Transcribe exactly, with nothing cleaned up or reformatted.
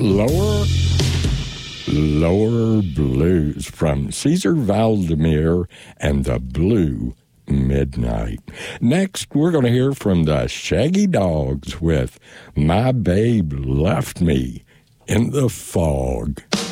Lower, Lower Blues from Caesar Valdemir and the Blue Midnight. Next, we're going to hear from the Shaggy Dogs with My Babe Left Me in the Fog.